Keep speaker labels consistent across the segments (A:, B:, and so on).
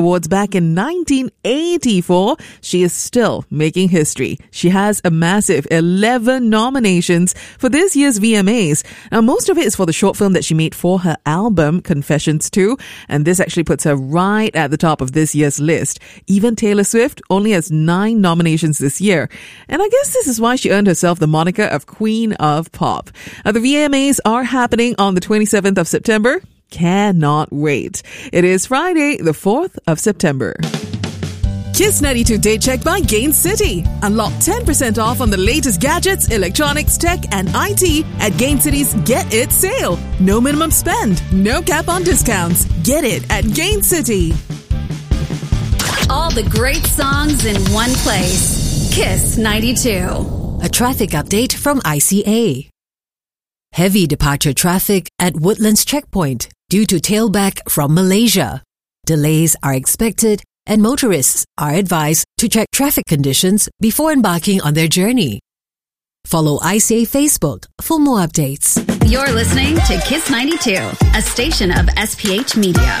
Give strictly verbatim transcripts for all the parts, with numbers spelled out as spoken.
A: Awards back in nineteen eighty-four, she is still making history. She has a massive eleven nominations for this year's V M As. Now, most of it is for the short film that she made for her album, Confessions two, and this actually puts her right at the top of this year's list. Even Taylor Swift only has nine nominations this year, and I guess this is why she earned herself the moniker of Queen of Pop. Now, the V M As are happening on the twenty-seventh of September. Cannot wait. It is Friday, the fourth of September.
B: Kiss ninety-two Day Check by Gain City. Unlock ten percent off on the latest gadgets, electronics, tech, and I T at Gain City's Get It sale. No minimum spend, no cap on discounts. Get it at Gain City.
C: All the great songs in one place. Kiss ninety-two.
D: A traffic update from I C A. Heavy departure traffic at Woodlands Checkpoint due to tailback from Malaysia. Delays are expected and motorists are advised to check traffic conditions before embarking on their journey. Follow I C A Facebook for more updates.
C: You're listening to Kiss ninety-two, a station of S P H Media.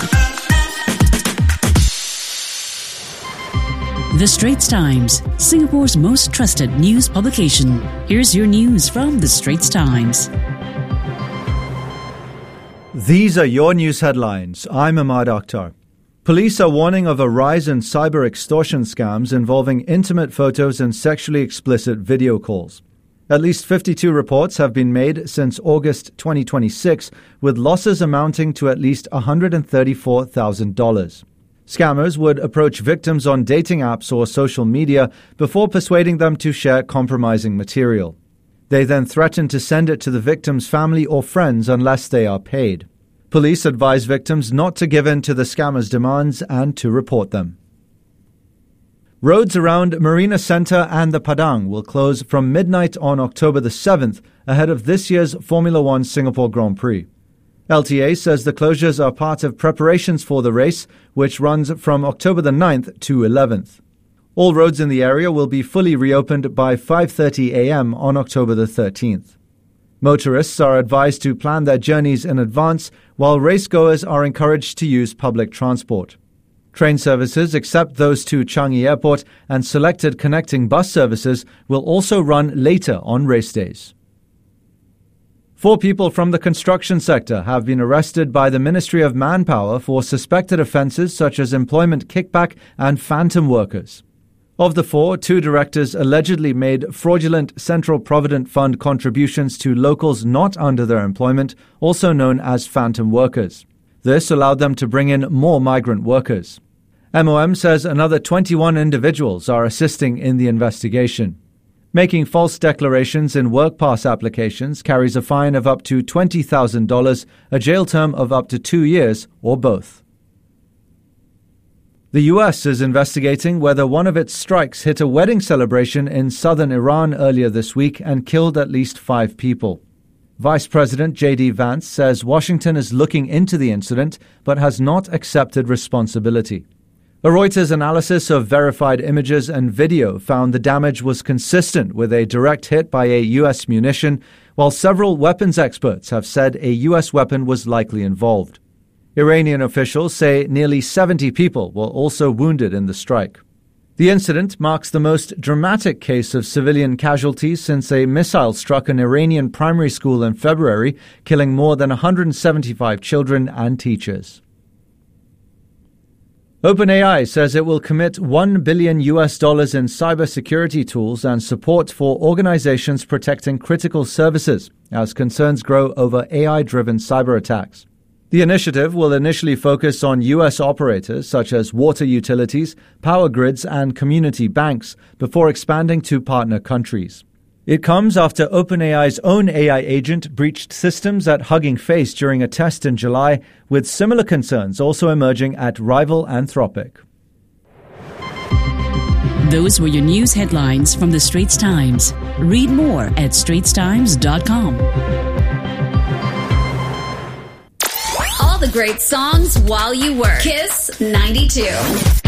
E: The Straits Times, Singapore's most trusted news publication. Here's your news from The Straits Times.
F: These are your news headlines. I'm Ahmad Akhtar. Police are warning of a rise in cyber extortion scams involving intimate photos and sexually explicit video calls. At least fifty-two reports have been made since August twenty twenty-six, with losses amounting to at least one hundred thirty-four thousand dollars. Scammers would approach victims on dating apps or social media before persuading them to share compromising material. They then threaten to send it to the victim's family or friends unless they are paid. Police advise victims not to give in to the scammers' demands and to report them. Roads around Marina Centre and the Padang will close from midnight on October the seventh ahead of this year's Formula One Singapore Grand Prix. L T A says the closures are part of preparations for the race, which runs from October the ninth to eleventh. All roads in the area will be fully reopened by five thirty a.m. on October the thirteenth. Motorists are advised to plan their journeys in advance, while racegoers are encouraged to use public transport. Train services, except those to Changi Airport, and selected connecting bus services will also run later on race days. Four people from the construction sector have been arrested by the Ministry of Manpower for suspected offences such as employment kickback and phantom workers. Of the four, two directors allegedly made fraudulent Central Provident Fund contributions to locals not under their employment, also known as phantom workers. This allowed them to bring in more migrant workers. M O M says another twenty-one individuals are assisting in the investigation. Making false declarations in work pass applications carries a fine of up to twenty thousand dollars, a jail term of up to two years, or both. The U S is investigating whether one of its strikes hit a wedding celebration in southern Iran earlier this week and killed at least five people. Vice President J D Vance says Washington is looking into the incident but has not accepted responsibility. A Reuters analysis of verified images and video found the damage was consistent with a direct hit by a U S munition, while several weapons experts have said a U S weapon was likely involved. Iranian officials say nearly seventy people were also wounded in the strike. The incident marks the most dramatic case of civilian casualties since a missile struck an Iranian primary school in February, killing more than one hundred seventy-five children and teachers. OpenAI says it will commit one billion U S dollars in cybersecurity tools and support for organizations protecting critical services as concerns grow over A I-driven cyber attacks. The initiative will initially focus on U S operators such as water utilities, power grids, and community banks before expanding to partner countries. It comes after OpenAI's own A I agent breached systems at Hugging Face during a test in July, with similar concerns also emerging at rival Anthropic.
E: Those were your news headlines from The Straits Times. Read more at straits times dot com.
C: All the great songs while you work. Kiss ninety-two.